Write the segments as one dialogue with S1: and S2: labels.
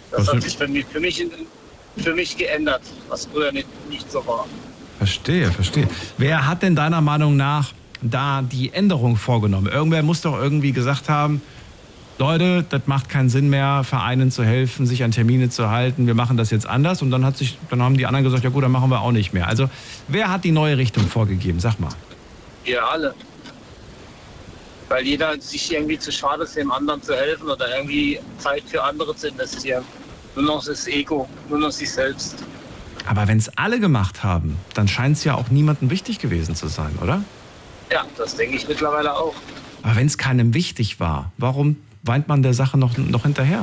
S1: Das hat sich für mich geändert, was früher nicht so war.
S2: Verstehe. Wer hat denn deiner Meinung nach da die Änderung vorgenommen? Irgendwer muss doch irgendwie gesagt haben, Leute, das macht keinen Sinn mehr, Vereinen zu helfen, sich an Termine zu halten, wir machen das jetzt anders. Und dann haben die anderen gesagt, ja gut, dann machen wir auch nicht mehr. Also wer hat die neue Richtung vorgegeben? Sag mal.
S1: Wir alle. Weil jeder sich irgendwie zu schade ist, dem anderen zu helfen oder irgendwie Zeit für andere zu investieren. Nur noch das Ego, nur noch sich selbst.
S2: Aber wenn es alle gemacht haben, dann scheint es ja auch niemandem wichtig gewesen zu sein, oder?
S1: Ja, das denke ich mittlerweile auch.
S2: Aber wenn es keinem wichtig war, warum weint man der Sache noch hinterher?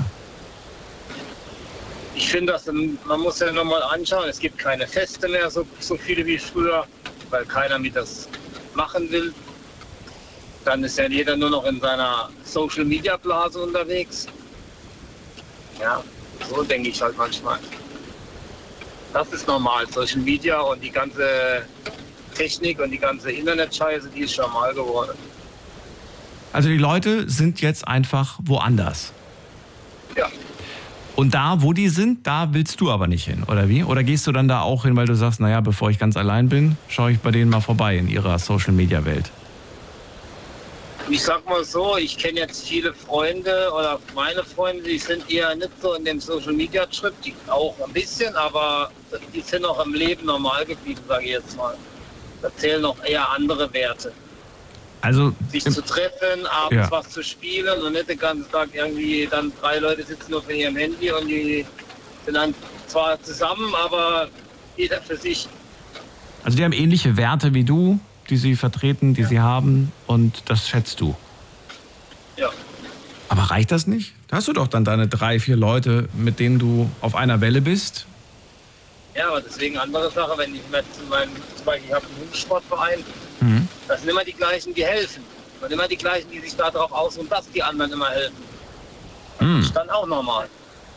S1: Ich finde, man muss ja nochmal anschauen, es gibt keine Feste mehr, so viele wie früher, weil keiner mit das machen will. Dann ist ja jeder nur noch in seiner Social-Media-Blase unterwegs. Ja, so denke ich halt manchmal. Das ist normal, Social Media und die ganze Technik und die ganze Internetscheiße, die ist normal geworden.
S2: Also die Leute sind jetzt einfach woanders.
S1: Ja.
S2: Und da, wo die sind, da willst du aber nicht hin, oder wie? Oder gehst du dann da auch hin, weil du sagst, naja, bevor ich ganz allein bin, schaue ich bei denen mal vorbei in ihrer Social-Media-Welt?
S1: Ich sag mal so, ich kenne jetzt viele Freunde oder meine Freunde, die sind eher nicht so in dem Social-Media-Trip, die auch ein bisschen, aber die sind auch im Leben normal geblieben, sage ich jetzt mal. Da zählen noch eher andere Werte.
S2: Also
S1: sich zu treffen, abends was zu spielen und nicht den ganzen Tag irgendwie dann 3 Leute sitzen nur von ihrem Handy und die sind dann zwar zusammen, aber jeder für sich.
S2: Also die haben ähnliche Werte wie du, die sie vertreten, die sie haben und das schätzt du.
S1: Ja.
S2: Aber reicht das nicht? Da hast du doch dann deine 3, 4 Leute, mit denen du auf einer Welle bist.
S1: Ja, aber deswegen andere Sache, wenn ich zum Beispiel ich habe einen Hundesportverein, das sind immer die gleichen, die helfen. Und immer die gleichen, die sich darauf ausruhen, dass die anderen immer helfen. Das ist dann auch normal.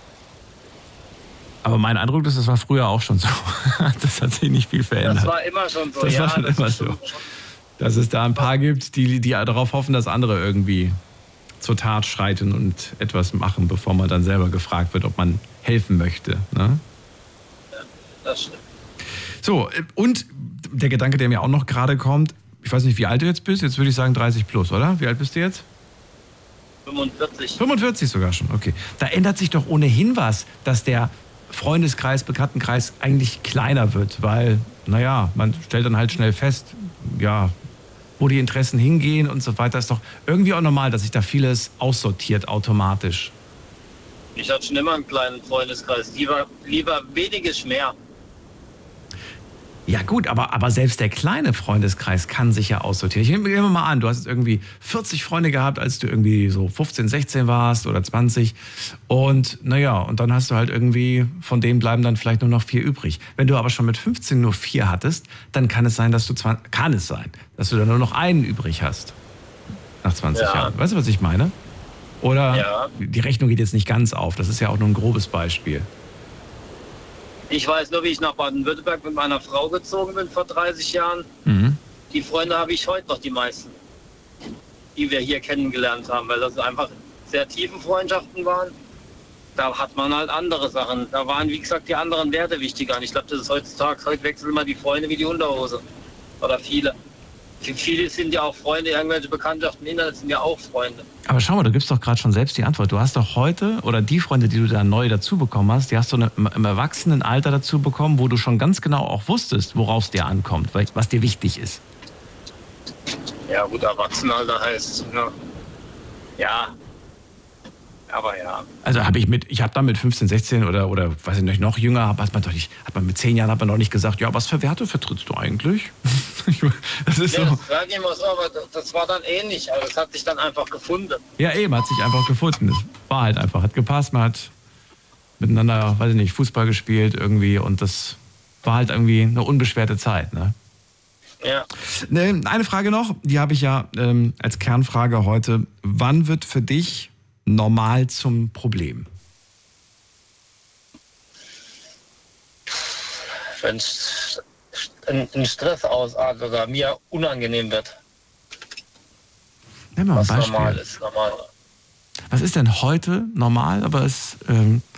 S2: Aber mein Eindruck ist, das war früher auch schon so. Das hat sich nicht viel verändert.
S1: Das war immer schon so,
S2: das war schon immer so. Dass es da ein paar gibt, die darauf hoffen, dass andere irgendwie zur Tat schreiten und etwas machen, bevor man dann selber gefragt wird, ob man helfen möchte. Ne?
S1: Ja, das stimmt.
S2: So, und der Gedanke, der mir auch noch gerade kommt, ich weiß nicht, wie alt du jetzt bist, jetzt würde ich sagen 30 plus, oder? Wie alt bist du jetzt?
S1: 45.
S2: 45 sogar schon, okay. Da ändert sich doch ohnehin was, dass der Freundeskreis, Bekanntenkreis eigentlich kleiner wird, weil, naja, man stellt dann halt schnell fest, ja, wo die Interessen hingehen und so weiter, ist doch irgendwie auch normal, dass sich da vieles aussortiert automatisch.
S1: Ich hatte schon immer einen kleinen Freundeskreis, lieber weniges mehr.
S2: Ja gut, aber selbst der kleine Freundeskreis kann sich ja aussortieren. Ich nehme mal an, du hast jetzt irgendwie 40 Freunde gehabt, als du irgendwie so 15, 16 warst oder 20. Und naja, und dann hast du halt irgendwie, von denen bleiben dann vielleicht nur noch 4 übrig. Wenn du aber schon mit 15 nur 4 hattest, dann kann es sein, dass du dann nur noch einen übrig hast. Nach 20 Jahren. Weißt du, was ich meine? Oder die Rechnung geht jetzt nicht ganz auf. Das ist ja auch nur ein grobes Beispiel.
S1: Ich weiß nur, wie ich nach Baden-Württemberg mit meiner Frau gezogen bin vor 30 Jahren. Die Freunde habe ich heute noch, die meisten, die wir hier kennengelernt haben, weil das einfach sehr tiefe Freundschaften waren. Da hat man halt andere Sachen. Da waren, wie gesagt, die anderen Werte wichtiger. Und ich glaube, das ist heutzutage, heute wechseln immer die Freunde wie die Unterhose. Oder viele. Viele sind ja auch Freunde, irgendwelche Bekanntschaften im Internet sind ja auch Freunde.
S2: Aber schau mal, du gibst doch gerade schon selbst die Antwort. Du hast doch heute, oder die Freunde, die du da neu dazu bekommen hast, die hast du im Erwachsenenalter dazu bekommen, wo du schon ganz genau auch wusstest, worauf es dir ankommt, was dir wichtig ist.
S1: Ja gut, Erwachsenenalter heißt, ja. Aber ja.
S2: Also ich habe da mit 15, 16 oder weiß ich nicht, noch jünger, hat man mit 10 Jahren noch nicht gesagt, ja, was für Werte vertrittst du eigentlich? Das ist so.
S1: Das sag ich mal so, aber das war dann ähnlich. Also es hat sich dann einfach gefunden.
S2: Ja, eben, hat sich einfach gefunden. Es war halt einfach, hat gepasst, man hat miteinander, weiß ich nicht, Fußball gespielt irgendwie und das war halt irgendwie eine unbeschwerte Zeit, ne?
S1: Ja.
S2: Eine Frage noch, die habe ich ja als Kernfrage heute. Wann wird für dich normal zum Problem?
S1: Wenn es ein Stress ausartet oder mir unangenehm wird.
S2: Nimm mal ein
S1: was
S2: Beispiel.
S1: Normal ist, normal.
S2: Was ist denn heute normal, aber es